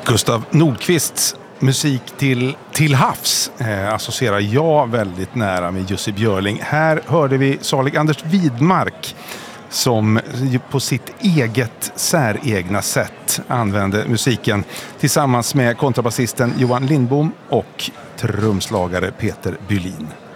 Gustav Nordqvists musik till havs associerar jag väldigt nära med Jussi Björling. Här hörde vi salig Anders Widmark som på sitt eget säregna sätt använde musiken tillsammans med kontrabasisten Johan Lindbom och trumslagare Peter Bylin.